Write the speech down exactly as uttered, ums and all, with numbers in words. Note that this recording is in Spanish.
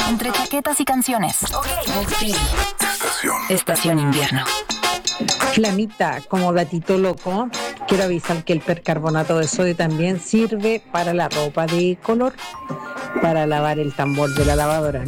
Entre chaquetas y canciones. Okay. Estación. Estación invierno. Flamita, como gatito loco, quiero avisar que el percarbonato de sodio también sirve para la ropa de color, para lavar el tambor de la lavadora.